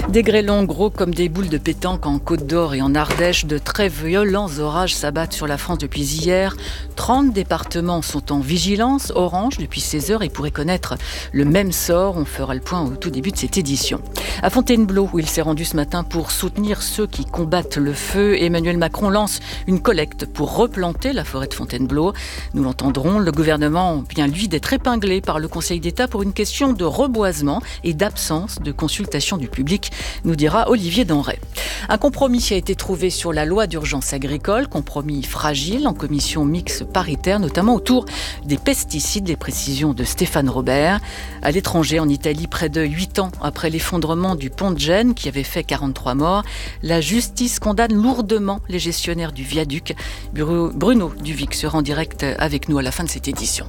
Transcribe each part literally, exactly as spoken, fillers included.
Des grêlons gros comme des boules de pétanque en Côte d'Or et en Ardèche. De très violents orages s'abattent sur la France depuis hier. trente départements sont en vigilance orange depuis seize heures et pourraient connaître le même sort. On fera le point au tout début de cette édition. À Fontainebleau, où il s'est rendu ce matin pour soutenir ceux qui combattent le feu, Emmanuel Macron lance une collecte pour replanter la forêt de Fontainebleau. Nous l'entendrons, le gouvernement vient lui d'être épinglé par le Conseil d'État pour une question de reboisement et d'absence de consultation du public, nous dira Olivier Denrey. Un compromis a été trouvé sur la loi d'urgence agricole, compromis fragile en commission mixte paritaire, notamment autour des pesticides, les précisions de Stéphane Robert. À l'étranger, en Italie, près de huit ans après l'effondrement du pont de Gênes qui avait fait quarante-trois morts, la justice condamne lourdement les gestionnaires du viaduc. Bruno Duvic sera en direct avec nous à la fin de cette édition.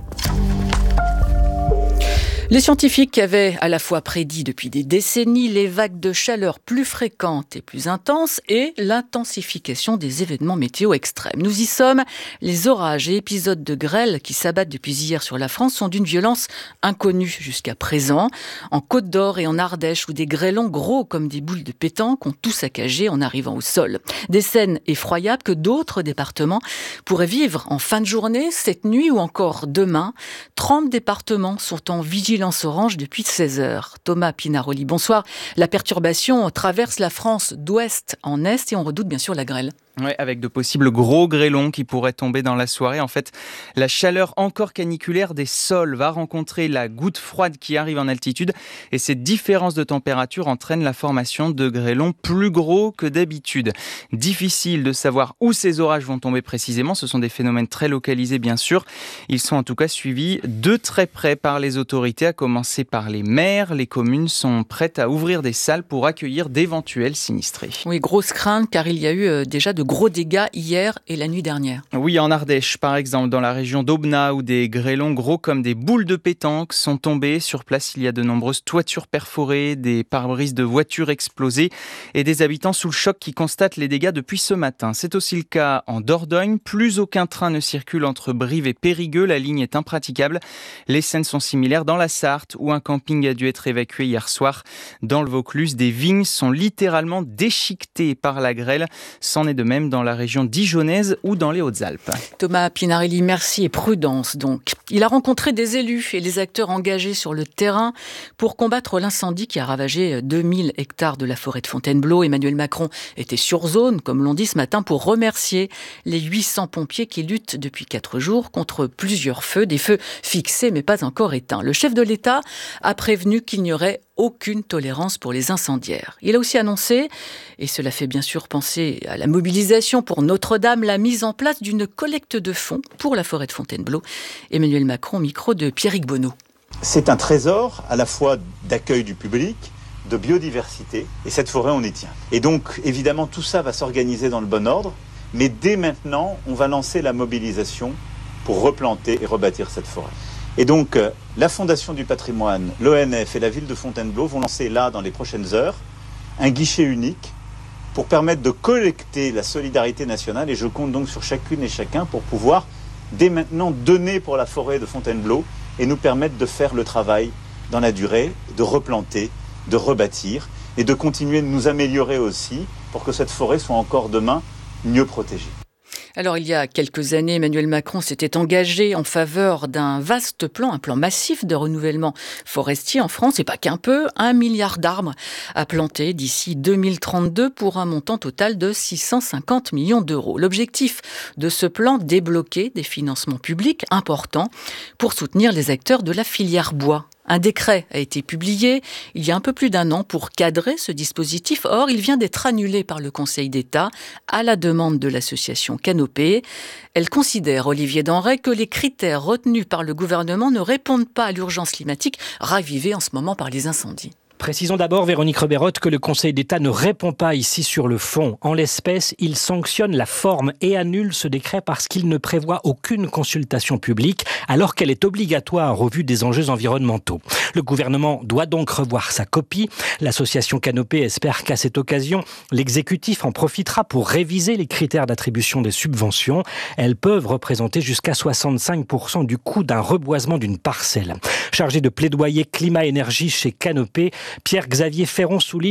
Les scientifiques avaient à la fois prédit depuis des décennies les vagues de chaleur plus fréquentes et plus intenses et l'intensification des événements météo extrêmes. Nous y sommes. Les orages et épisodes de grêle qui s'abattent depuis hier sur la France sont d'une violence inconnue jusqu'à présent. En Côte d'Or et en Ardèche, où des grêlons gros comme des boules de pétanque ont tout saccagé en arrivant au sol. Des scènes effroyables que d'autres départements pourraient vivre en fin de journée, cette nuit ou encore demain. trente départements sont en vigilance orange depuis seize heures. Thomas Pinaroli, bonsoir. La perturbation traverse la France d'ouest en est et on redoute bien sûr la grêle. Ouais, avec de possibles gros grêlons qui pourraient tomber dans la soirée. En fait, la chaleur encore caniculaire des sols va rencontrer la goutte froide qui arrive en altitude et cette différence de température entraîne la formation de grêlons plus gros que d'habitude. Difficile de savoir où ces orages vont tomber précisément. Ce sont des phénomènes très localisés, bien sûr. Ils sont en tout cas suivis de très près par les autorités, à commencer par les maires. Les communes sont prêtes à ouvrir des salles pour accueillir d'éventuels sinistrés. Oui, grosse crainte car il y a eu déjà de gros dégâts hier et la nuit dernière. Oui, en Ardèche, par exemple, dans la région d'Aubenas, où des grêlons gros comme des boules de pétanque sont tombés. Sur place, il y a de nombreuses toitures perforées, des pare-brises de voitures explosées et des habitants sous le choc qui constatent les dégâts depuis ce matin. C'est aussi le cas en Dordogne. Plus aucun train ne circule entre Brive et Périgueux. La ligne est impraticable. Les scènes sont similaires dans la Sarthe, où un camping a dû être évacué hier soir. Dans le Vaucluse, des vignes sont littéralement déchiquetées par la grêle. C'en est de même dans la région dijonnaise ou dans les Hautes-Alpes. Thomas Pinarelli, merci et prudence donc. Il a rencontré des élus et les acteurs engagés sur le terrain pour combattre l'incendie qui a ravagé deux mille hectares de la forêt de Fontainebleau. Emmanuel Macron était sur zone, comme l'on dit ce matin, pour remercier les huit cents pompiers qui luttent depuis quatre jours contre plusieurs feux, des feux fixés mais pas encore éteints. Le chef de l'État a prévenu qu'il n'y aurait aucune tolérance pour les incendiaires. Il a aussi annoncé, et cela fait bien sûr penser à la mobilisation pour Notre-Dame, la mise en place d'une collecte de fonds pour la forêt de Fontainebleau. Emmanuel Macron, micro de Pierrick Bonneau. C'est un trésor à la fois d'accueil du public, de biodiversité, et cette forêt, on y tient. Et donc, évidemment, tout ça va s'organiser dans le bon ordre, mais dès maintenant, on va lancer la mobilisation pour replanter et rebâtir cette forêt. Et donc, euh, la Fondation du patrimoine, l'O N F et la ville de Fontainebleau vont lancer là, dans les prochaines heures, un guichet unique pour permettre de collecter la solidarité nationale. Et je compte donc sur chacune et chacun pour pouvoir, dès maintenant, donner pour la forêt de Fontainebleau et nous permettre de faire le travail dans la durée, de replanter, de rebâtir et de continuer de nous améliorer aussi pour que cette forêt soit encore demain mieux protégée. Alors, il y a quelques années, Emmanuel Macron s'était engagé en faveur d'un vaste plan, un plan massif de renouvellement forestier en France, et pas qu'un peu, un milliard d'arbres à planter d'ici deux mille trente-deux pour un montant total de six cent cinquante millions d'euros. L'objectif de ce plan, débloquer des financements publics importants pour soutenir les acteurs de la filière bois. Un décret a été publié il y a un peu plus d'un an pour cadrer ce dispositif. Or, il vient d'être annulé par le Conseil d'État à la demande de l'association Canopée. Elle considère, Olivier Denrey, que les critères retenus par le gouvernement ne répondent pas à l'urgence climatique ravivée en ce moment par les incendies. Précisons d'abord, Véronique Reberotte, que le Conseil d'État ne répond pas ici sur le fond. En l'espèce, il sanctionne la forme et annule ce décret parce qu'il ne prévoit aucune consultation publique, alors qu'elle est obligatoire au vu des enjeux environnementaux. Le gouvernement doit donc revoir sa copie. L'association Canopée espère qu'à cette occasion, l'exécutif en profitera pour réviser les critères d'attribution des subventions. Elles peuvent représenter jusqu'à soixante-cinq pour cent du coût d'un reboisement d'une parcelle. Chargé de plaidoyer climat-énergie chez Canopée, Pierre-Xavier Ferron souligne